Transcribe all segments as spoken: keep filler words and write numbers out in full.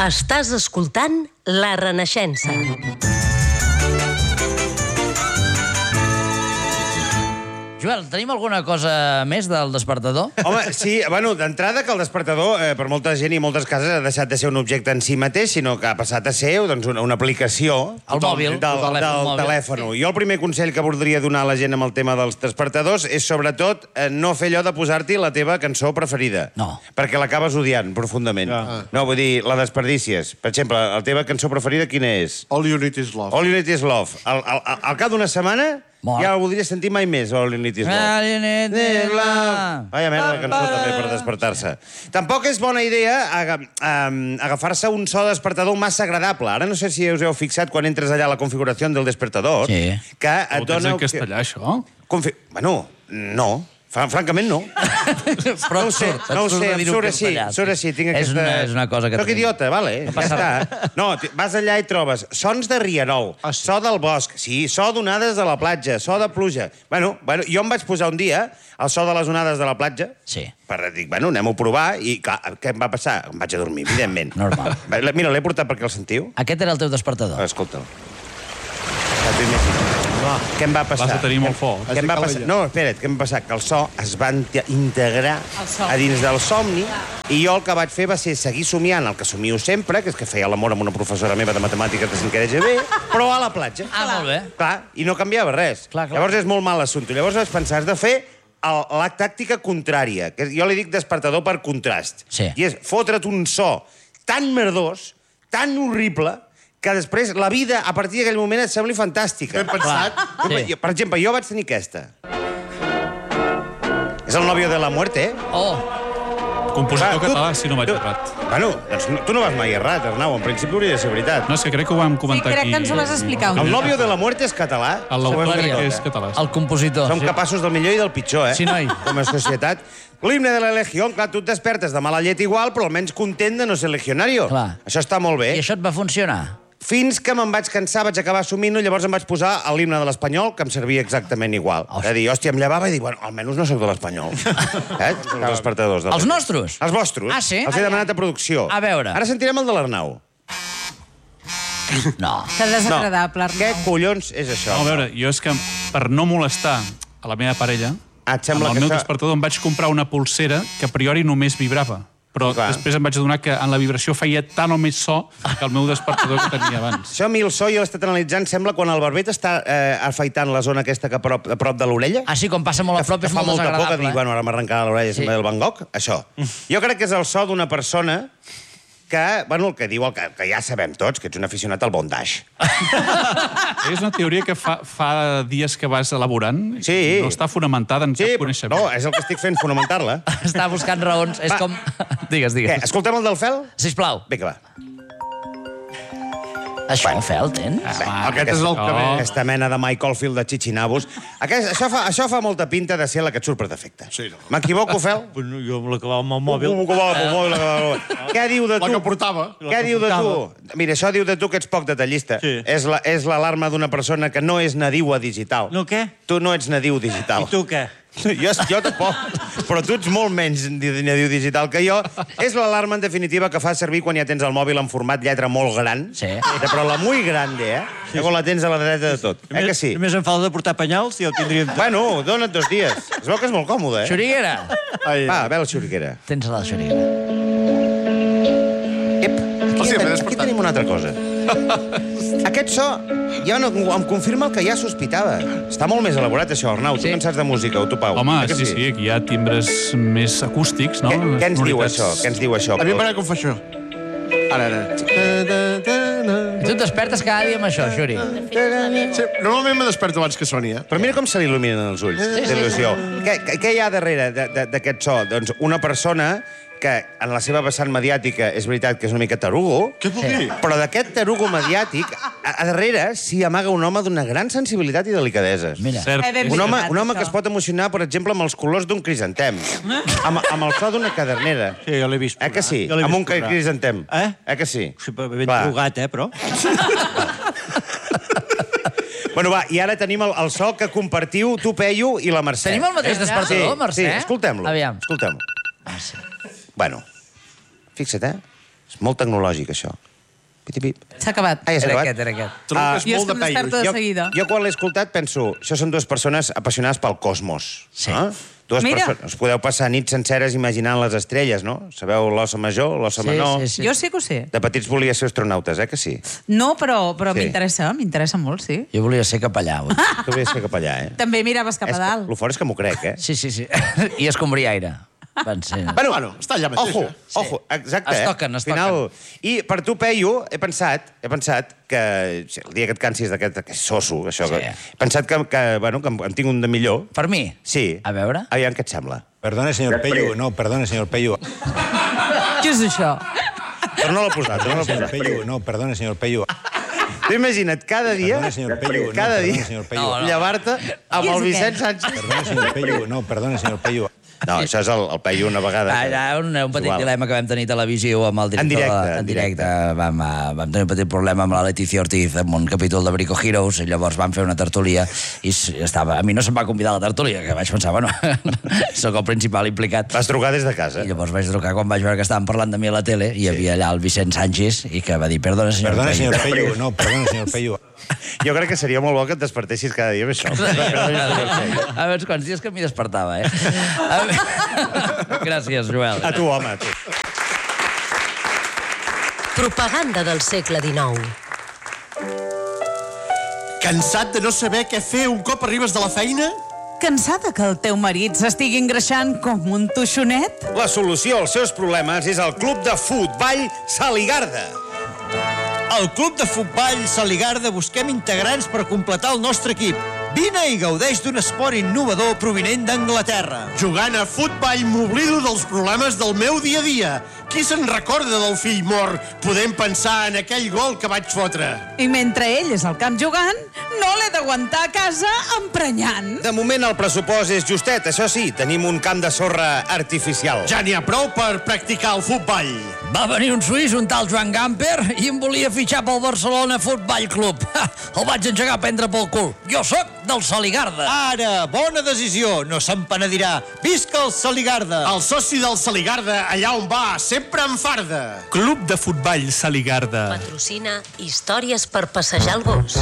Estàs escoltant La Renaixença. Joel, tenim alguna cosa més del despertador? Home, sí, bueno, d'entrada que el despertador, eh, per molta gent i moltes cases, ha deixat de ser un objecte en si mateix, sinó que ha passat a ser doncs, una, una aplicació El mòbil, del, del, el telèfon del mòbil. telèfon. Jo el primer consell que voldria donar a la gent amb el tema dels despertadors és, sobretot, eh, no fer allò de posar-t'hi la teva cançó preferida. No. Perquè l'acabes odiant profundament. Ja. No, vull dir, la desperdicies. Per exemple, la teva cançó preferida quina és? All You Need Is Love. All You Need Is Love. Al, al, al, al cap d'una setmana Mort. ja ho voldria sentir mai més, All You Need Is Love. All you need is love. Vaya merda de cançó també per despertar-se. Tampoc és bona idea aga um, agafar-se un so despertador massa agradable. Ara no sé si us heu fixat quan entres allà a la configuració del despertador, Sí. que Ho et tens dona... en castellà, això? Confi... Bueno, no. Fra francament, no. Però No ho sé, et surt, et no ho surt sé, de em dir-ho surt en així, castellà, em surt així. Tinc és aquesta... Una, és una cosa que... Soc idiota, vale, ja passa està. No, ti- vas allà i trobes sons de rierol, Ah, sí? so del bosc, sí, so d'onades de la platja, so de pluja. Bueno, bueno, jo em vaig posar un dia el so de les onades de la platja, Sí. per dir, bueno, anem-ho a provar, i clar, què em va passar? Em vaig a dormir, evidentment. Normal. Mira, l'he portat perquè el sentiu. Aquest era el teu despertador. Escolta'l. El primer. Què em va passar? Vas a tenir molt fort. Què em va passar? No, espera't, què em va passar? Que el so es va inte- integrar a dins del somni i jo el que vaig fer va ser seguir somiant el que somio sempre, que és que feia l'amor amb una professora meva de matemàtiques de cinquè de G B, però a la platja. Ah, molt bé. Clar, i no canviava res. Clar, clar. Llavors és molt mal l'assumpte. Llavors vaig pensar, has de fer el- la tàctica contrària, que jo li dic despertador per contrast. Sí. I és fotre't un so tan merdós, tan horrible, que després la vida, a partir d'aquell moment, et sembli fantàstica. Ben pensat. Sí. Jo, per exemple, jo vaig tenir aquesta. És el novio de la muerte, eh? Oh, Compositor Clar, tu- català, si no vaig tu- errat. Bueno, doncs no- tu no vas mai errat, Arnau. En principi hauria de ser veritat. No, és que crec que ho vam Sí, comentar crec aquí. que ens ho vas explicar un El dia. novio de la muerte és català. El Laurel Sabeu crec què que és? és català. el compositor. Som capaços del millor i del pitjor, eh? Sí, noi. Com a societat. L'himne de la Legió, clar, tu et despertes de mala llet igual, però almenys content de no ser legionario. Clar. Això està molt bé. I això et va funcionar? Fins que me'n vaig cansar, vaig acabar assumint-ho, i llavors em vaig posar a l'himne de l'Espanyol, que em servia exactament igual. Hosti. És a dir, hòstia, em llevava i dic, bueno, almenys no soc de l'Espanyol. eh? Els despertadors. Els nostres? Els vostres. Ah, sí? Els he demanat a producció. A veure. Ara sentirem el de l'Arnau. No. Que desagradable, Arnau. Què collons és això? No, a veure, jo és que per no molestar a la meva parella, Ah, et sembla amb que el meu això- despertador em vaig comprar una pulsera que a priori només vibrava. Però Clar. després em vaig adonar que en la vibració feia tant o més so que el meu despertador que tenia abans. Això a mi el so, jo l'he estat analitzant, sembla quan el barbet està eh, afaitant la zona aquesta que a prop, a prop de l'orella. Ah, sí, com passa molt a prop, que és fa molt molta por que desagradable. dic, bueno, ara m'arrencarà l'orella, Sí. sembla del Van Gogh, això. Jo crec que és el so d'una persona que, bueno, el que diu, el que, que ja sabem tots, que ets un aficionat al bondage. És una teoria que fa, fa dies que vas elaborant. Sí. No està fonamentada en Sí, cap però, coneixement. no, és el que estic fent, fonamentar-la. Està buscant raons. És Va. com... Digues, Què, digues. escoltem el del Fel? Sisplau. Vinga, va. Això, Fel, tens? Ah, Aquest és el que Oh. ve. Aquesta mena de Michael Field de Chichinabus. Aquest, això, fa, això fa molta pinta de ser la que et surt per defecte. Sí, no. M'equivoco, Fel? Bueno, jo amb l'acabava amb el mòbil. Uh, que va, que va, que va. Què diu de La tu? que portava. Què diu de tu? Mira, això diu de tu que ets poc detallista. Sí. És la- És l'alarma d'una persona que no és nadiua digital. No, què? Tu no ets nadiu digital. I tu què? Jo, jo tampoc, però tu ets molt menys di- nadiu digital que jo. És l'alarma, en definitiva, que fa servir quan ja tens el mòbil en format lletra molt gran. Sí. Però la muy grande, eh? Sí, quan la tens a la dreta de tot. Eh que sí? Només em falta de portar penyals i ja ho tindríem tot. Bueno, dona't dos dies. Es veu que és molt còmode, eh? Xuriguera. Ai, Va, ve la xuriguera. Tens la xuriguera. Ep, aquí, Hòstia, m'he aquí despertat. tenim una altra cosa. Aquest so ja no, em confirma el que ja sospitava. Està molt més elaborat, això, Arnau. Tu Sí. que en saps de música, o tu, Pau? Home, Eh que sí, sí, aquí hi ha timbres més acústics, no? Què, què ens diu Sonoritats. això? Què ens diu això? A mi em pareix com fa això. Ara, ara. I tu et despertes cada dia amb això, Xuri. Sí, normalment me desperto abans que soni, eh? Però mira com se li il·luminen els ulls, d'il·lusió. Què, què- què hi ha darrere de- de- d'aquest so? Doncs una persona que en la seva vessant mediàtica és veritat que és una mica tarugo, Què vol dir? però d'aquest tarugo mediàtic, a, a darrere s'hi amaga un home d'una gran sensibilitat i delicadeses. Mira. Cert, Eh, ben és- Un home, Veritat, un home això. que es pot emocionar, per exemple, amb els colors d'un crisantem, amb, amb el so d'una cadernera. Sí, jo l'he vist Eh que posar. sí? Jo l'he Amb vist un posar. crisantem. Eh? Eh que sí? Sí, però ben Clar. drogat, eh, però. Bueno, va, i ara tenim el, el so que compartiu tu, Peyu, i la Mercè. Tenim el mateix despertador, sí, Mercè? Sí, escoltem-lo. Aviam. Escoltem-lo. Ah, sí. Bueno, fixa't, eh? És molt tecnològic, això. Piti-pip. S'ha acabat. Ah, ja s'ha Era acabat? aquest, era aquest. Trobo que és Jo és molt que de em desperto peios. de Jo, seguida. jo quan l'he escoltat penso, això són dues persones apassionades pel cosmos. Sí. Eh? Dues Mira. persones. Us podeu passar nits senceres imaginant les estrelles, no? Sabeu l'ossa major, l'ossa Sí, menor... sí, sí. Jo sí que ho sé. De petits volia ser astronautes, eh, que sí? No, però, però Sí. m'interessa, m'interessa molt, sí. Jo volia ser capellà. ui. Tu volies ser capellà, eh? També miraves cap És a que, dalt. lo fort és que m'ho crec, eh? Sí, sí, sí. I escombriaire. Van ser... Bueno, Bueno, està allà mateix, Ojo, eh? ojo, exacte, Es eh? toquen, es Al final... I per tu, Peyu, he pensat, he pensat que si el dia que et cansis d'aquest que és soso, això, Sí. que, he pensat que, que, bueno, que en tinc un de millor. Per mi? Sí. A veure. Aviam què et sembla. Perdone, señor Pello. No, perdone, señor Pello. Què és això? Torna-la a posar, torna-la a Señor posar. Pello. No, perdone, señor Pello. Tu imagina't cada dia, Perdone, señor Pello. No, cada perdone, dia, señor Pello. No, no. llevar-te amb Qui és el Vicent aquest? Sánchez. Perdone, señor Pello. No, perdone, señor Pello. No, això és el, el Peyu una vegada. Ah, que- era un, un petit Igual. dilema que vam tenir a televisió amb el director. En directe, de la, en en directe. directe. Vam, uh, vam tenir un petit problema amb la Leticia Ortiz amb un capítol de Brico Heroes i llavors vam fer una tertúlia i s- estava, a mi no se'm va convidar a la tertúlia, que vaig pensar, bueno, sóc el principal implicat. Vas trucar des de casa. I llavors vaig trucar quan vaig veure que estaven parlant de mi a la tele i hi havia allà el Vicent Sánchez i que va dir, perdona, senyor Perdone, Pello. señor Pello. No, perdone, señor Pello. Jo crec que seria molt bo que et despertessis cada dia amb això. A veure quants dies que m'hi despertava, eh? A veure... Gràcies, Joel. A tu, home, a tu. Propaganda del segle dinou. Cansat de no saber què fer un cop arribes de la feina? Cansada que el teu marit s'estigui engreixant com un toixonet? La solució als seus problemes és el Club de Futball Saligarda. Al Club de Futball Saligarda busquem integrants per completar el nostre equip. Vine i gaudeix d'un esport innovador provinent d'Anglaterra. Jugant a futball m'oblido dels problemes del meu dia a dia. Qui se'n recorda del fill mort? Podem pensar en aquell gol que vaig fotre. I mentre ell és al camp jugant, no l'he d'aguantar a casa emprenyant. De moment el pressupost és justet, això sí, tenim un camp de sorra artificial. Ja n'hi ha prou per practicar el futball. Va venir un suís, un tal Joan Gamper, i em volia fitxar pel Barcelona Futball Club. Ha, el vaig engegar a prendre pel cul. Jo sóc del Saligarda. Ara, bona decisió, no se'n penedirà. Visca el Saligarda! El soci del Saligarda, allà on va, sempre en farda. Club de Futball Saligarda. Patrocina històries per passejar el gos.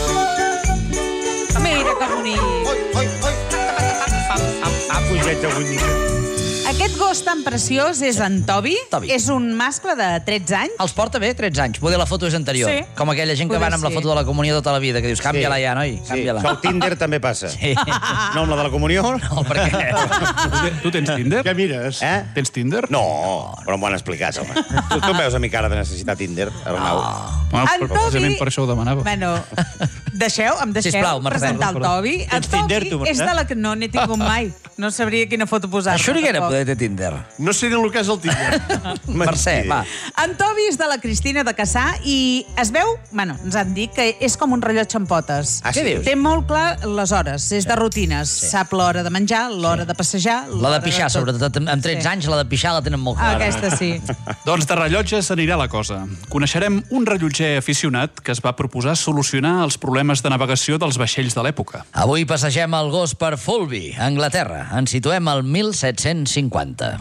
Mira que bonic. Ha pujat a bonica. Aquest gos tan preciós és en Toby. Toby. És un mascle de tretze anys. Els porta bé, tretze anys. Poder la foto és anterior. Sí. Com aquella gent que Poder van amb la sí. foto de la comunió tota la vida, que dius, canvia-la ja, noi, Sí, canvia-la. això al Tinder també passa. Sí. No amb la de la comunió? No, perquè... Tu, tu tens Tinder? Què mires? Eh? Tens Tinder? No, però m'ho han explicat, home. Tu, tu em veus a mi cara de necessitar Tinder, Arnau? Bueno, En però precisament Toby- per això ho demanava. Bueno, deixeu, em deixeu Sisplau, Mercè. presentar el Toby. El Tens Tinder, Toby tu, Mercè? és de la que no n'he tingut mai. No sabria quina foto posar. Això ni que era poder té Tinder. No sé ni el que és el Tinder. Mercè, va. En Toby és de la Cristina de Cassà i es veu, bueno, ens han dit que és com un rellotge amb potes. Ah, sí? Què dius? Té molt clar les hores, és de rutines. Sap l'hora de menjar, l'hora de passejar... La de l'hora pixar, tot. sobretot. Amb tretze Sí. anys, la de pixar la tenen molt Ah, clara. aquesta sí. Doncs de rellotges anirà la cosa. Coneixerem un rellotger aficionat que es va proposar solucionar els problemes de navegació dels vaixells de l'època. Avui passegem el gos per Fulby, Anglaterra. Ens situem al mil set-cents cinquanta.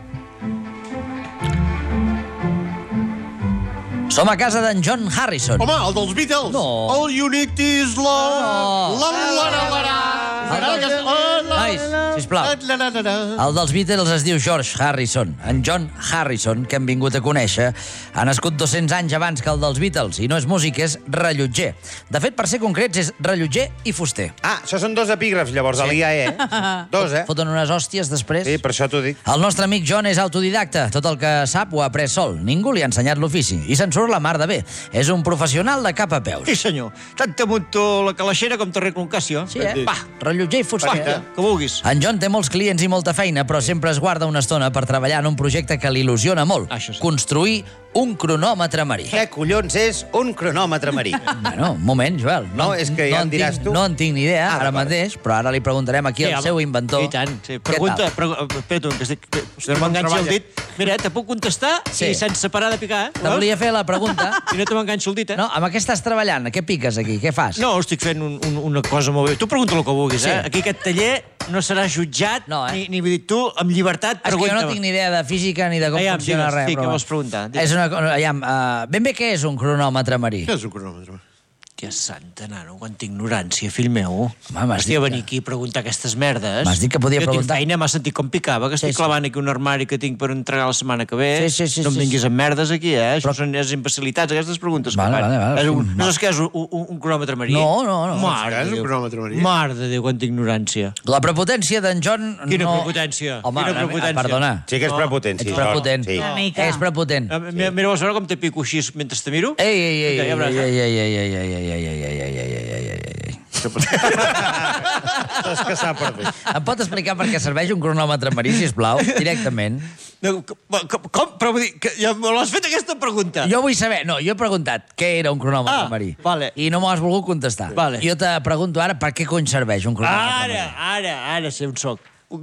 Som a casa d'en John Harrison. Home, el dels Beatles. No. All you need is love. No. La, la, la, la, la. El dels- Nois, sisplau. La, la, la, la. El dels Beatles es diu George Harrison. En John Harrison, que hem vingut a conèixer, ha nascut dos-cents anys abans que el dels Beatles i no és músic, és rellotger. De fet, per ser concrets, és rellotger i fuster. Ah, això són dos epígrafs, llavors, a l'I A E. Dos, eh? Foten unes hòsties després. Sí, per això t'ho dic. El nostre amic John és autodidacta. Tot el que sap ho ha après sol. Ningú li ha ensenyat l'ofici. I se'n surt la mar de bé. És un professional de cap a peus. Sí, senyor. Tant te munto la calaixera com t'arreglo un Casio. Sí, eh? Va, rellotger i fuster. Va, que vulguis. En John té molts clients i molta feina, però sempre es guarda una estona per treballar en un projecte que l'il·lusiona molt. Això sí. Construir un cronòmetre marí. Què collons és un cronòmetre marí? Bueno, un moment, Joel. No, és que ja en em diràs tinc, tu. No en tinc ni idea, Ah, ara d'acord. mateix, però ara li preguntarem aquí al home. seu inventor. I tant, sí. Què Pregunta, tal? pregu espera tu, que estic... Que, si no m'enganxi el dit... Mira, te puc contestar Sí. i sense parar de picar, eh? Te volia fer la pregunta. I no te m'enganxo el dit, eh? No, amb què estàs treballant? Què piques aquí? Què fas? No, estic fent un, un, una cosa molt bé. Tu pregunta el que vulguis, Sí. eh? Aquí aquest taller no serà jutjat, No, eh? ni, ni vull dir tu, amb llibertat, És que jo pregunta. no tinc ni idea de física ni de com Aviam, funciona digues, res. sí, però què va. vols preguntar? Digues. És una, co- aviam, uh, ben bé què és un cronòmetre marí? Què és un cronòmetre? Que santa, nano, quanta ignorància, fill meu. Home, m'has Hòstia, dit venir que- aquí a preguntar aquestes merdes. M'has dit que podia jo preguntar. Jo tinc feina, m'has sentit com picava, que estic Sí, sí. clavant aquí un armari que tinc per entregar la setmana que ve. Sí, sí, sí, no em sí, vinguis sí. amb merdes aquí, eh? Això són les imbecilitats, aquestes preguntes. que Vale, fan. vale, vale, És un, sí, no va. saps què és un, un, un cronòmetre marí? No, no, no. Mare És de un Déu. cronòmetre marí. Mare de Déu, quanta ignorància. La prepotència d'en John Quina no... prepotència? Home, Quina eh, prepotència? perdona. Sí que és prepotent, sí. Ets prepotent. Sí. Una mica. És prepotent. Eh, Mira, mira, vols veure com te pico així mentre te miro? Ei, ei, ei, Ja ei, veuràs, ei, eh? ei, ei, ei, ei, ei, ei, ei, ei, ei, ei, ei, ei, ei, ei, ei. És que s'ha perdut. Em pot explicar per què serveix un cronòmetre marí, sisplau, directament? No, com, com? Però vull dir, que ja me l'has fet aquesta pregunta. Jo vull saber, no, jo he preguntat què era un cronòmetre Ah, marí. vale. I no m'ho has volgut contestar. Vale. Jo te pregunto ara per què cony serveix un cronòmetre Ara, marí. ara, ara sé on soc. Un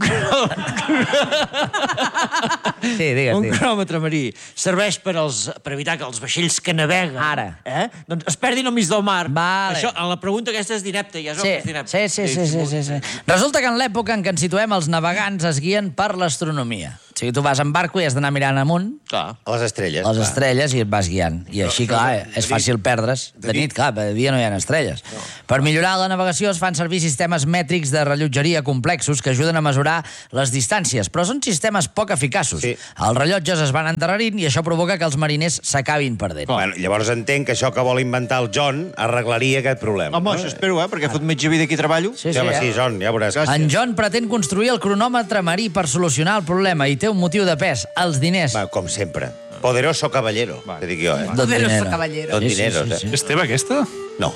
Sí, digues, un digues. cronòmetre marí serveix per, als, per evitar que els vaixells que naveguen Ara. eh, doncs es perdin al mig del mar. Vale. Això, en la pregunta aquesta és d'inepte, ja és Sí, sí, d'inepte. sí, sí, sí, sí, sí, sí. Resulta que en l'època en què ens situem els navegants es guien per l'astronomia. O sigui, tu vas en barco i has d'anar mirant amunt Clar. A les estrelles. les clar. estrelles i et vas guiant. I així, clar, és fàcil perdre's. De nit, clar, de dia no hi ha estrelles. Per millorar la navegació es fan servir sistemes mètrics de rellotgeria complexos que ajuden a mesurar les distàncies, però són sistemes poc eficaços. Sí. Els rellotges es van endarrerint i això provoca que els mariners s'acabin perdent. Bueno, llavors entenc que això que vol inventar el John arreglaria aquest problema. Home, això espero, eh, perquè fot mitja vida aquí treballo. Sí, Sí, home, eh? sí, John, ja veuràs. En John pretén construir el cronòmetre marí per solucionar el problema i té un motiu de pes, els diners. Va, com sempre. Poderoso caballero, que dic jo, eh? Don Poderoso dinero. caballero. Don Sí, sí, dineros, sí, sí. eh? És teva, aquesta? No.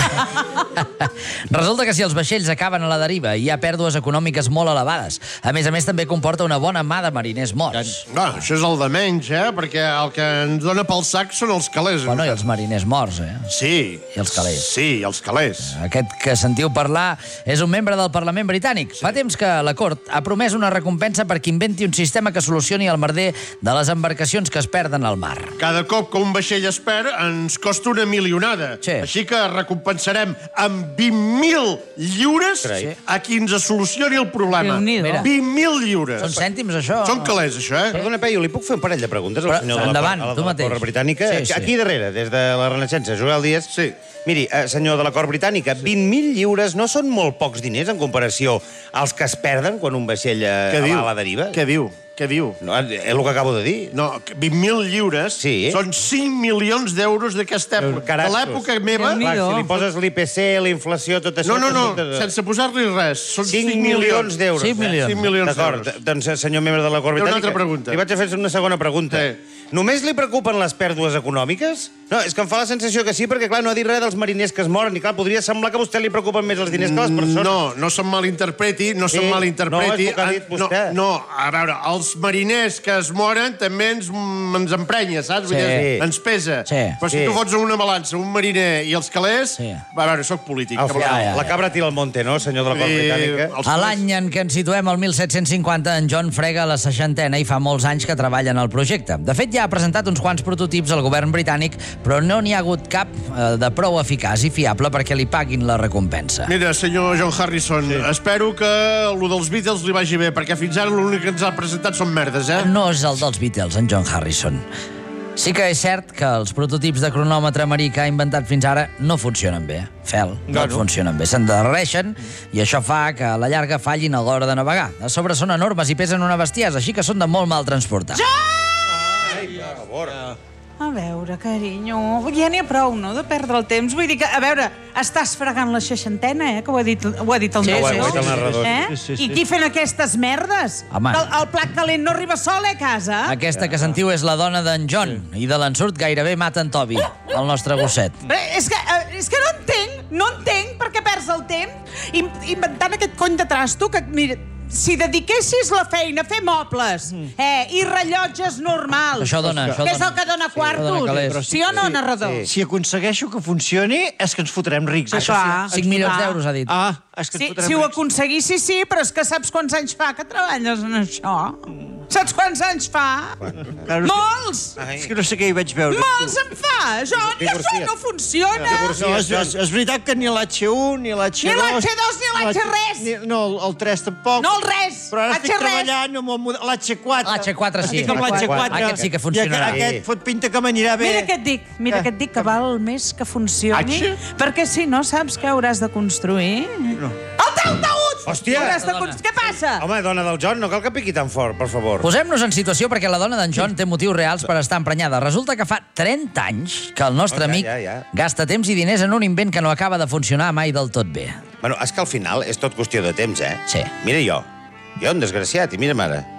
Resulta que si els vaixells acaben a la deriva hi ha pèrdues econòmiques molt elevades. A més a més, també comporta una bona mà de mariners morts. No, això és el de menys, eh? Perquè el que ens dona pel sac són els calés. Bueno, i els mariners morts, eh? Sí. I els calés. Sí, i els calés. Aquest que sentiu parlar és un membre del Parlament britànic. Fa temps que la Cort ha promès una recompensa per qui inventi un sistema que solucioni el merder de les embarcacions que es perden al mar. Cada cop que un vaixell es perd ens costa una milionada. Sí. Així que recompensarem amb vint mil lliures Carai. a qui ens solucioni el problema. Déu-n'hi-do. Mira. vint mil lliures. Són cèntims, això? Són calés, això, eh? Perdona, Peyu, li puc fer un parell de preguntes al Però, senyor de la, endavant, Cor- a la, tu de la mateix. Cort Britànica? Sí, sí. Aquí darrere, des de la Renaixença, Joel Díaz. Sí. Miri, eh, senyor de la Cort Britànica, vint mil lliures no són molt pocs diners en comparació als que es perden quan un vaixell eh, Què va diu? a la deriva? Què diu? Què diu? No, és el que acabo de dir. No, vint mil lliures Sí. són cinc milions d'euros d'aquesta època. Carassos. De l'època meva... Déu-n'hi-do. Clar, si li poses l'I P C, la inflació, tot això... No, no, no, tot- sense posar-li res. Són cinc milions d'euros. Cinc milions. cinc milions D'acord, d'euros. doncs, senyor membre de la Cort Té una Britànica... altra pregunta. Li vaig a fer una segona pregunta. Sí. Només li preocupen les pèrdues econòmiques? No, és que em fa la sensació que sí, perquè, clar, no ha dit res dels mariners que es moren, i, clar, podria semblar que a vostè li preocupen més els diners que les persones. No, no se'm malinterpreti, no se'm Sí, malinterpreti. no, és el que ha dit no, vostè. no, a veure, els mariners que es moren també ens, ens emprenya, saps? Vull Sí. dir, ens pesa. Sí. Però si Sí. tu fots en una balança un mariner i els calés, Sí. va, a veure, sóc polític. Al que final, ja, ja. la cabra tira al monte, no, senyor de la Cort I Britànica? els A calés- l'any en què ens situem, el mil set-cents cinquanta, en John frega la seixantena i fa molts anys que treballa en el projecte. De fet, ja ha presentat uns quants prototips al govern britànic, però no n'hi ha hagut cap eh, de prou eficaç i fiable perquè li paguin la recompensa. Mira, senyor John Harrison, sí. espero que el dels Beatles li vagi bé, perquè fins ara l'únic que ens ha presentat són merdes, eh? No és el dels Beatles, en John Harrison. Sí que és cert que els prototips de cronòmetre marí que ha inventat fins ara no funcionen bé. Fel, no, No, no. no. funcionen bé. S'endarrereixen i això fa que a la llarga fallin a l'hora de navegar. A sobre són enormes i pesen una bestiesa, així que són de molt mal transportar. A veure, carinyo, ja n'hi ha prou, no?, de perdre el temps. Vull dir que, a veure, estàs fregant la seixantena, eh?, que ho ha dit, ho ha dit el Sí, narrador. sí, ho ha dit el narrador. Eh? Sí, sí, sí. I qui fent aquestes merdes? Home. Que El, el plat calent no arriba sol, eh, a casa? Aquesta que sentiu és la dona d'en John, i de l'ensurt gairebé mata en Toby, el nostre gosset. Però és que, eh, és que no entenc, no entenc per què perds el temps in, inventant aquest cony de trasto que, mira, si dediquessis la feina a fer mobles eh, i rellotges normals, Això dona, això que és dona. el que dona quartos, dona calés. sí o no, narrador? Si aconsegueixo que funcioni, és que ens fotrem rics. Ah, Això clar. sí. cinc milions clar. d'euros, ha dit. Ah, és que ens Sí, fotrem si ho rics. aconseguissis, sí, però és que saps quants anys fa que treballes en això? Saps quants anys fa? Molts! És que no sé què hi vaig veure. Molts en fa, Joan, i això no funciona. No, és, és, és veritat que ni l'H un, ni l'H dos... Ni l'H dos, ni l'H res. Ni, no, el, el tres tampoc. No el res. Però ara estic H res. treballant amb el model- l'H quatre. L'H quatre sí. Estic amb l'H quatre. Aquest sí que funcionarà. I aquest, aquest fot pinta que m'anirà bé. Mira què et dic, mira què et dic, que val més que funcioni, perquè si no saps què hauràs de construir. No. El teu taüt! Hòstia! Hauràs de construir. Què passa? Home, dona del John, no cal que piqui tan fort, per favor. Posem-nos en situació perquè la dona d'en John té motius reals per estar emprenyada. Resulta que fa trenta anys que el nostre Oh, ja, amic ja, ja. gasta temps i diners en un invent que no acaba de funcionar mai del tot bé. Bueno, és que al final és tot qüestió de temps, eh? Sí. Mira jo. Jo, un desgraciat, i mira'm ara.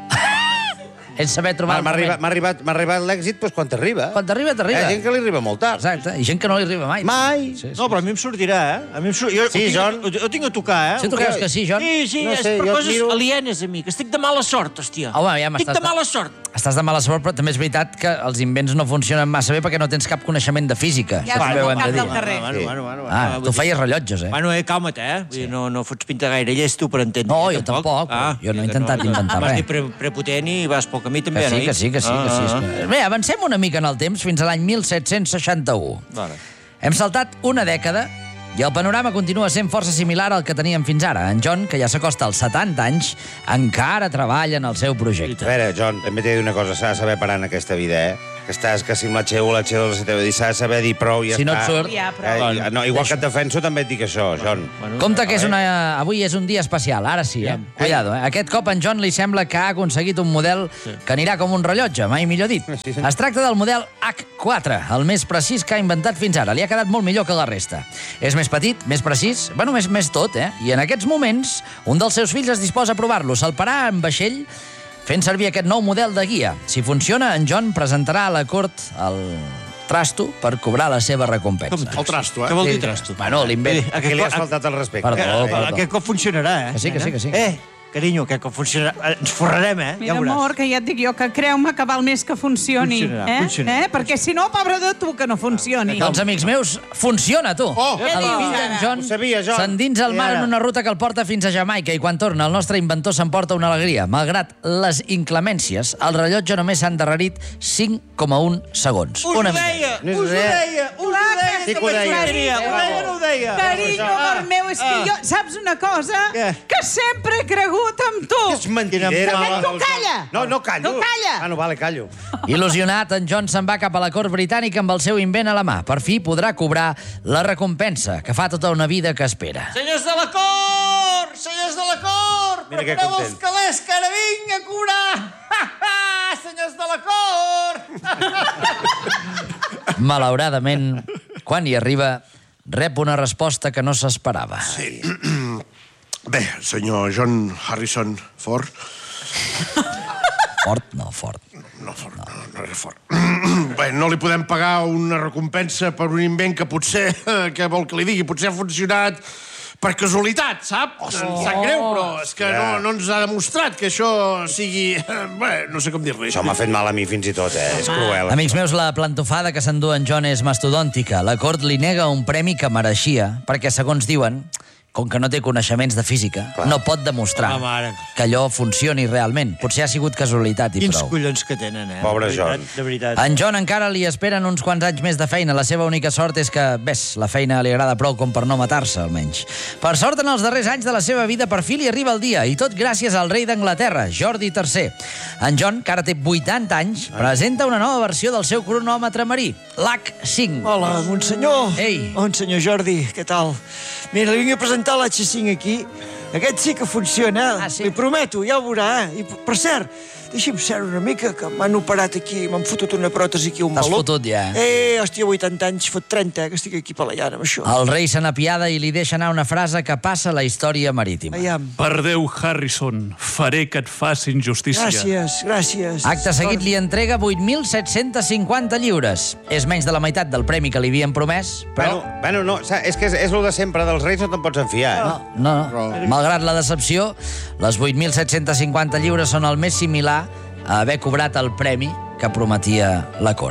És saber trobar M'ha el arribat, moment. m'ha arribat, m'ha arribat l'èxit doncs, quan t'arriba. Quan t'arriba, t'arriba. Hi ha gent que li arriba molt tard. Exacte, i gent que no li arriba mai. Mai. Sí, sí. No, però a mi em sortirà, eh? A mi em sur... jo, Sí, ho tinc, John? Ho, ho tinc a tocar, eh? Si tu creus que sí, John? Sí, sí, No és sé, per jo coses miro- alienes a mi, que estic de mala sort, hòstia. Home, ja Estic m'estàs... de mala sort. Estàs de mala sort, però també és veritat que els invents no funcionen massa bé perquè no tens cap coneixement de física. Ja Això has també ho hem de tocat dir. del carrer. Bueno, bueno, bueno, bueno, Ah, vull tu dir- feies rellotges, eh? Bueno, eh, calma't, eh? Vull dir, no, no fots pinta gaire llesto per entendre. No, jo tampoc. Jo no he intentat inventar Vas res. dir pre prepotent i vas poc a mi també, Que sí, no? que sí, que sí, que sí. Ah, ah, Bé, avancem una mica en el temps fins a l'any mil set-cents seixanta-u. Vale. Hem saltat una dècada i el panorama continua sent força similar al que teníem fins ara. En John, que ja s'acosta als setanta anys, encara treballa en el seu projecte. A veure, John, també t'he de dir una cosa, s'ha de saber parar en aquesta vida, eh? Que estàs que si amb l'H un, l'H dos, s'ha de saber dir prou i ja Si no està. et surt... Ja, però... Eh, no, igual que et defenso, també et dic això, John. Compte que és una... avui és un dia especial, ara sí, eh? Cuidado, eh? Aquest cop en John li sembla que ha aconseguit un model que anirà com un rellotge, mai millor dit. Es tracta del model H quatre, el més precís que ha inventat fins ara. Li ha quedat molt millor que la resta. És més petit, més precís, bueno, més, més tot, eh? I en aquests moments, un dels seus fills es disposa a provar-lo. Salparà en vaixell fent servir aquest nou model de guia. Si funciona, en John presentarà a la cort el trasto per cobrar la seva recompensa. El trasto, Què eh? vol dir trasto? Bueno, l'invent... A què li has faltat el respecte? Perdó, Eh, perdó. Aquest cop funcionarà, eh? Que sí, que sí, que sí. Eh, carinyo, aquest cop funcionarà. Ens forrarem, eh? Mira, ja veuràs. amor, que ja et dic jo que creu-me que val més que funcioni. Funcionarà, eh? funcionarà. Eh? Perquè si no, pobre de tu, que no funcioni. Doncs, amics meus, funciona, tu. Oh! Què el dius, fill d'en ara? John Ho sabia, John. s'endinsa al mar I ara? en una ruta que el porta fins a Jamaica i quan torna el nostre inventor s'emporta una alegria. Malgrat les inclemències, el rellotge només s'ha endarrerit cinc coma un segons. Us Una ho mica. deia, No és us ho res. deia, us ho Clar que deia. sí que ho deia. Ho deia, ho deia, no ho deia. Carinyo, amor meu, és que jo... Saps una cosa? Què? Que sempre he cregut en tu. És mentirera. Que tu calla. No, no callo. Tu calla. Ah, no, vale, callo. Il·lusionat, en John se'n va cap a la cort britànica amb el seu invent a la mà. Per fi podrà cobrar la recompensa que fa tota una vida que espera. Senyors de la cort! Senyors de la cort! Mira que Prepareu content. els calés, que ara vinc a cobrar! Senyors de la cort! Malauradament, quan hi arriba, rep una resposta que no s'esperava. Bé, senyor John Harrison Ford... Fort? No, fort. No, Ford, no, no era fort. Bé, no li podem pagar una recompensa per un invent que potser, què vol que li digui, potser ha funcionat per casualitat, sap? Oh, em sap greu, però és que no, no ens ha demostrat que això sigui... Bé, no sé com dir-li. Això m'ha fet mal a mi fins i tot, eh? És cruel. Amics meus, la plantofada que s'endú en John és mastodòntica. La cort li nega un premi que mereixia, perquè, segons diuen, com que no té coneixements de física, Clar. no pot demostrar Ah, mare. que allò funcioni realment. Potser ha sigut casualitat i Quins prou. collons que tenen, eh? Pobre De veritat, John. De veritat. En John encara li esperen uns quants anys més de feina. La seva única sort és que, ves, la feina li agrada prou com per no matar-se, almenys. Per sort, en els darrers anys de la seva vida, per fi li arriba el dia, i tot gràcies al rei d'Anglaterra, Jordi tercer. En John, que ara té vuitanta anys, presenta una nova versió del seu cronòmetre marí, l'H cinc. Hola, monsenyor. Ei. Monsenyor Jordi, què tal? Mira, li vinc a presentar l'H cinc aquí. Aquest sí que funciona, Ah, sí? li prometo, ja ho veurà, eh? I, per cert, deixi'm ser una mica, que m'han operat aquí, m'han fotut una pròtesi aquí, un T'has maluc. fotut ja. Eh, hòstia, vuitanta anys, fot trenta, eh, que estic aquí palallant amb això. El rei se n'apiada i li deixa anar una frase que passa a la història marítima. Aviam. Per Déu, Harrison, faré que et facin justícia. Gràcies, gràcies. Acte seguit li entrega vuit mil set-cents cinquanta lliures. És menys de la meitat del premi que li havien promès, però... Bueno, bueno, no, sa- és que és, és el de sempre, dels reis no te'n pots enfiar, eh? No, no. Malgrat la decepció, les vuit mil set-cents cinquanta lliures són el més similar a haver cobrat el premi que prometia la cort.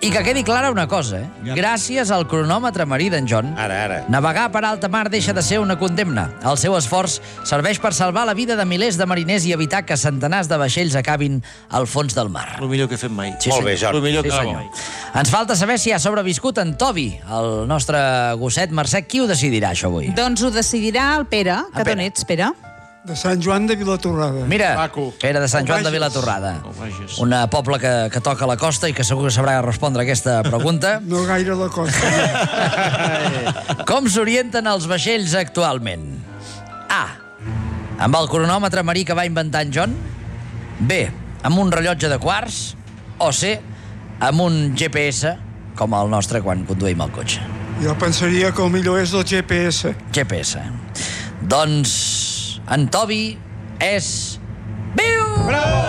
I que quedi clara una cosa, eh? Gràcies al cronòmetre marí d'en John, Ara, ara. navegar per alta mar deixa de ser una condemna. El seu esforç serveix per salvar la vida de milers de mariners i evitar que centenars de vaixells acabin al fons del mar. El millor que he fet mai. Sí, Molt bé, senyor. Jordi. El millor Sí, que he fet senyor. mai. Ens falta saber si ha sobreviscut en Tobi, el nostre gosset. Mercè, qui ho decidirà, això, avui? Doncs ho decidirà el Pere, que Pere. d'on ets, Pere? De Sant Joan de Vilatorrada. Mira, Maco. Pere de Sant No Joan de vagis. Vilatorrada. No vagis. Una poble que, que toca la costa i que segur que sabrà respondre a aquesta pregunta. No gaire la costa. Com s'orienten els vaixells actualment? A. Amb el cronòmetre marí que va inventar en John. B. Amb un rellotge de quarts. O C. Amb un G P S, com el nostre quan conduïm el cotxe. Jo pensaria que el millor és el G P S. G P S. Doncs en Tobi és... viu! Bravo!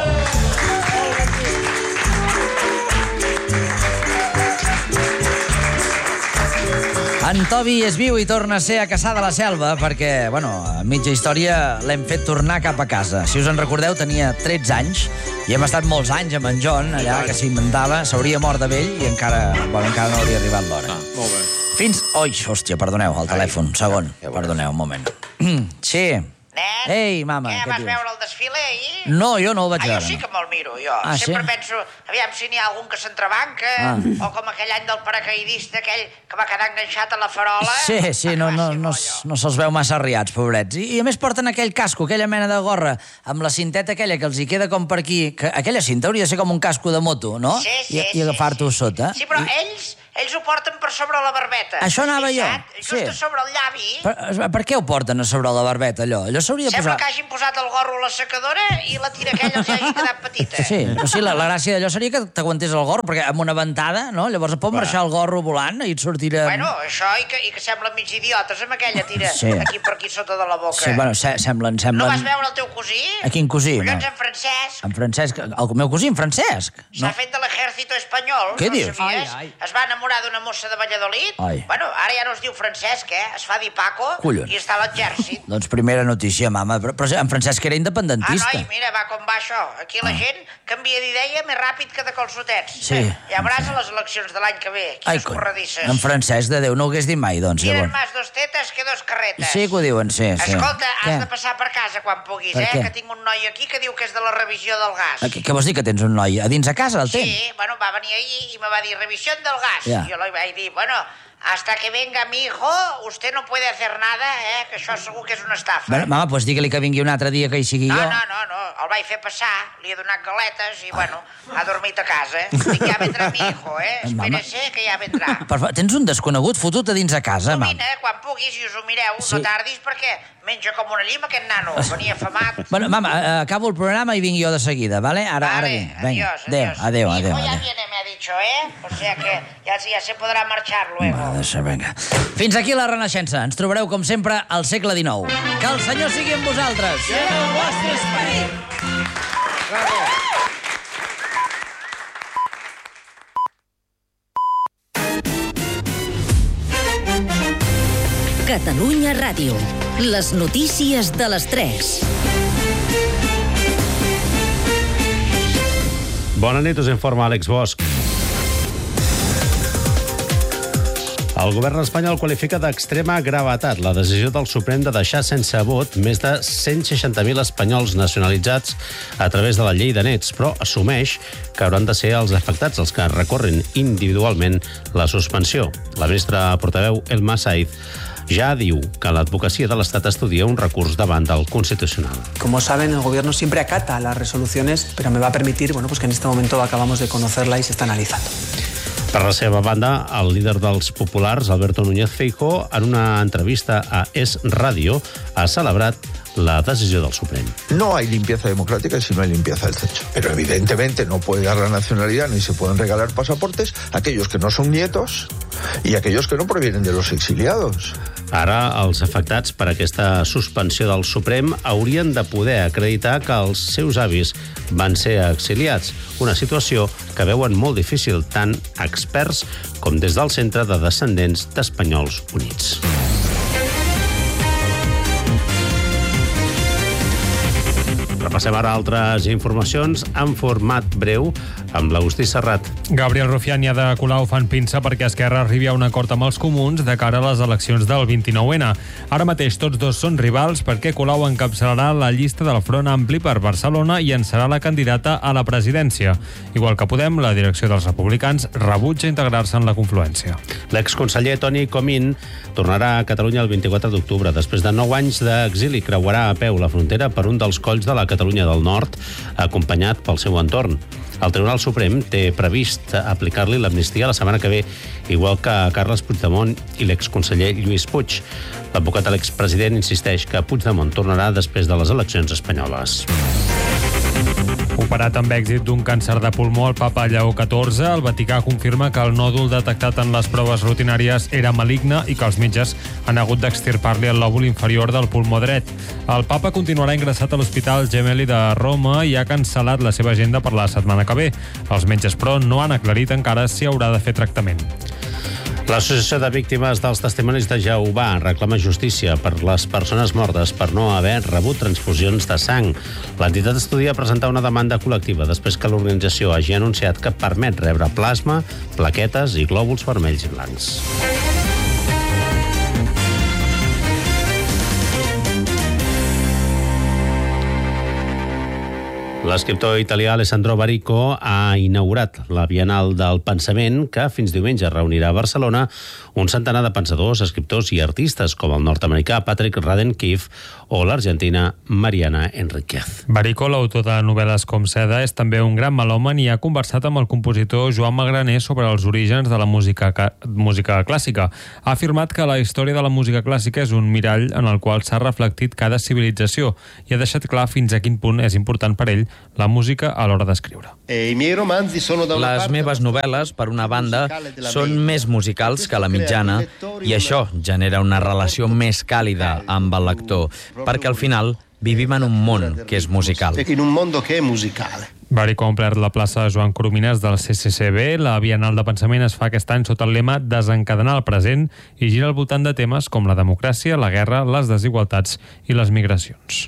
En Tobi és viu i torna a ser a Caçà de la Selva perquè, bueno, a mitja història l'hem fet tornar cap a casa. Si us en recordeu, tenia tretze anys i hem estat molts anys amb en John, allà, que s'inventava, s'hauria mort de vell i encara, bueno, encara no hauria arribat l'hora. Ah, molt bé. Fins... Oi, hòstia, perdoneu, el telèfon, un segon. Perdoneu, un moment. Sí. Nen, Ei, mama, què, què vas dius? veure el desfile ahir? No, jo no ho vaig Ah, jo veure. sí que me'l miro, jo. Ah, Sempre sí? penso, aviam si n'hi ha algun que s'entrebanca, Ah. o com aquell any del paracaidista, aquell que va quedar enganxat a la farola. Sí, sí, no, no, no, no se'ls veu massa arriats, pobrets. I, I a més porten aquell casco, aquella mena de gorra, amb la cinteta aquella que els hi queda com per aquí, que aquella cinta hauria de ser com un casco de moto, no? Sí, sí, I, i agafar-t'ho sota. Sí, però ells, ells ho porten per sobre la barbeta. Això anava jo, Fixa't? Just sí. a sobre el llavi. Per, per què ho porten a sobre la barbeta, allò? Allò s'hauria de Sembla posar... que hagin posat el gorro a la secadora i la tira aquella els hagi quedat petita. Sí, o sigui, la, la gràcia d'allò seria que t'aguantés el gorro, perquè amb una ventada, no? Llavors pot marxar el gorro volant i et sortirà... Bueno, això i que, i que semblen mig idiotes amb aquella tira Sí. aquí per aquí sota de la boca. Sí, bueno, se, semblen... No semblen... vas veure el teu cosí? A quin cosí? Collons, No. en Francesc. En Francesc, el meu cosí, en Francesc. S'ha fet de l'ejército espanyol. Què no dius? Sabies? Ai, ai. Es va enamorar d'una mossa de Valladolid. Ai. Bueno, ara ja no es diu Francesc, eh? Es fa dir Paco. Collons. I està a l'exèrcit. Doncs primera notícia, mama. Però, però en Francesc era Ah, independentista. noi, mira, va com va això. Aquí la gent canvia d'idea més ràpid que de calçotets. Sí. Ja veuràs a les eleccions de l'any que ve. Ai, Quines coi, corredisses. en Francesc de Déu no ho hagués dit mai, doncs, Tiren llavors. més dos tetes que dos carretes. Sí que ho diuen, sí, sí. Escolta, has Què? de passar per casa quan puguis, Per eh? què? Que tinc un noi aquí que diu que és de la revisió del gas. Què, què vols dir, que tens un noi a dins a casa, el Sí, tens? bueno, va venir ahir y me va a decir, revisión del gas. Ya. Yo le iba a decir, bueno, hasta que venga mi hijo, usted no puede hacer nada, eh, que això segur que és una estafa. Bueno, mama, doncs digue-li que vingui un altre dia que hi sigui No, jo. no, no, no, el vaig fer passar, li he donat galetes i, bueno, ha dormit a casa. Dic, ja vendrà mi hijo, eh? Mama. Espérese que ja vendrà. Per favor, tens un desconegut fotut a dins a casa, Tu mama. vine, quan puguis, i us ho mireu, Sí. no tardis, perquè menja com una llima aquest nano, venia afamat. Bueno, mama, eh, acabo el programa i vinc jo de seguida, vale? Ara, ara Vale, vinc. Vinga, adiós, adéu, adiós. adéu, Mi adéu, hijo ya adéu. viene, me ha dicho, ¿eh? O sea que ya, ya se podrà marchar luego. Va, deixa, vinga. Fins aquí la Renaixença. Ens trobareu, com sempre, al segle dinou. Que el Senyor sigui amb vosaltres. I amb el vostre esperit. Catalunya Ràdio. Les notícies de les tres. Bona nit, us informa Àlex Bosch. El govern espanyol qualifica d'extrema gravetat la decisió del Suprem de deixar sense vot més de cent seixanta mil espanyols nacionalitzats a través de la llei de nets, però assumeix que hauran de ser els afectats els que recorrin individualment la suspensió. La ministra portaveu Elma Saiz ja diu que l'advocacia de l'Estat estudia un recurs davant del Constitucional. Como saben, el Gobierno siempre acata las resoluciones, pero me va a permitir, bueno, pues que en este momento acabamos de conocerla y se está analizando. Per la seva banda, el líder dels populars, Alberto Núñez Feijóo, en una entrevista a Es Radio, ha celebrat la decisió del Suprem. No hay limpieza democrática si no hay limpieza del techo. Pero evidentemente no puede dar la nacionalidad ni se pueden regalar pasaportes a aquellos que no son nietos y a aquellos que no provienen de los exiliados. Ara, els afectats per aquesta suspensió del Suprem haurien de poder acreditar que els seus avis van ser exiliats, una situació que veuen molt difícil tant experts com des del Centre de Descendents d'Espanyols Units. Repassem ara altres informacions en format breu. amb l'Agustí Serrat. Gabriel Rufián i Ada Colau fan pinça perquè Esquerra arribi a un acord amb els comuns de cara a les eleccions del vint-i-nou ena. Ara mateix tots dos són rivals perquè Colau encapçalarà la llista del Front Ampli per Barcelona i en serà la candidata a la presidència. Igual que Podem, la direcció dels republicans rebutja integrar-se en la confluència. L'exconseller Toni Comín tornarà a Catalunya el vint-i-quatre d'octubre. Després de nou anys d'exili, creuarà a peu la frontera per un dels colls de la Catalunya del Nord, acompanyat pel seu entorn. El Tribunal Suprem té previst aplicar-li l'amnistia la setmana que ve, igual que a Carles Puigdemont i l'exconseller Lluís Puig. L'advocat de l'expresident insisteix que Puigdemont tornarà després de les eleccions espanyoles. Operat amb èxit d'un càncer de pulmó al papa Lleó catorze, el Vaticà confirma que el nòdul detectat en les proves rutinàries era maligne i que els metges han hagut d'extirpar-li el lòbul inferior del pulmó dret. El papa continuarà ingressat a l'Hospital Gemelli de Roma i ha cancel·lat la seva agenda per la setmana que ve. Els metges, però, no han aclarit encara si haurà de fer tractament. L'Associació de Víctimes dels Testimonis de Jehovà reclama justícia per les persones mortes per no haver rebut transfusions de sang. L'entitat estudia presentar una demanda col·lectiva després que l'organització hagi anunciat que permet rebre plasma, plaquetes i glòbuls vermells i blancs. L'escriptor italià Alessandro Barico ha inaugurat la Bienal del Pensament, que fins diumenge reunirà a Barcelona un centenar de pensadors, escriptors i artistes, com el nord-americà Patrick Radden Keefe o l'argentina Mariana Enríquez. Barico, l'autor de novel·les com Seda, és també un gran melòman i ha conversat amb el compositor Joan Magraner sobre els orígens de la música, música clàssica. Ha afirmat que la història de la música clàssica és un mirall en el qual s'ha reflectit cada civilització i ha deixat clar fins a quin punt és important per ell la música a l'hora d'escriure. Les meves novel·les, per una banda, són més musicals que la mitjana i això genera una relació més càlida amb el lector, perquè al final vivim en un món que és musical. Barico ha omplert la plaça Joan Coromines del C C C B. La Bienal de Pensament es fa aquest any sota el lema Desencadenar el present i gira al voltant de temes com la democràcia, la guerra, les desigualtats i les migracions.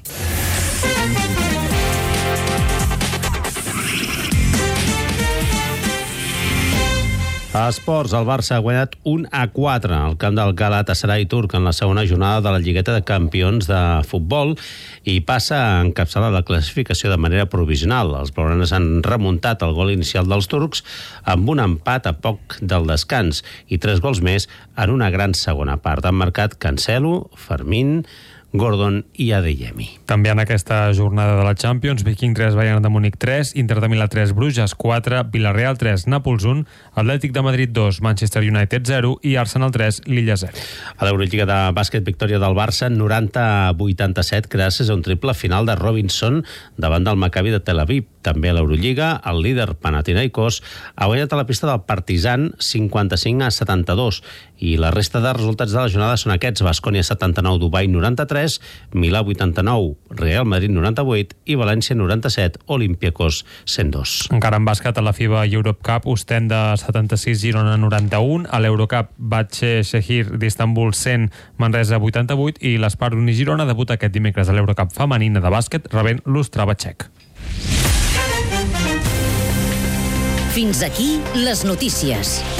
A esports, el Barça ha guanyat un a quatre al camp del Galatasaray turc en la segona jornada de la Lligueta de Campions de futbol i passa a encapçalar la classificació de manera provisional. Els blaugranes han remuntat el gol inicial dels turcs amb un empat a poc del descans i tres gols més en una gran segona part. Han marcat Cancelo, Fermín, Gordon i Adeyemi. També en aquesta jornada de la Champions, Viking tres, Bayern de Múnich tres, Inter de Milà tres, Bruges quatre, Villarreal tres, Nàpols un, Atlètic de Madrid dos, Manchester United zero i Arsenal tres, Lilla zero. A l'Eurolliga de bàsquet, victòria del Barça noranta a vuitanta-set gràcies a un triple final de Robinson davant del Maccabi de Tel Aviv. També a l'Eurolliga, el líder Panathinaikos ha guanyat a la pista del Partizan cinquanta-cinc a setanta-dos i la resta de resultats de la jornada són aquests: Baskonia setanta-nou, Dubai noranta-tres, Milà vuitanta-nou, Real Madrid noranta-vuit i València noranta-set, Olympiacos cent dos. Encara en bàsquet, a la FIBA Europe Cup, Ostenda setanta-sis, Girona noranta-un, a l'Eurocup, Batxe Shehir d'Istanbul cent, Manresa vuitanta-vuit i l'Esparun i Girona debuta aquest dimecres a l'Eurocup femenina de bàsquet rebent l'Ostrava txec. Fins aquí les notícies.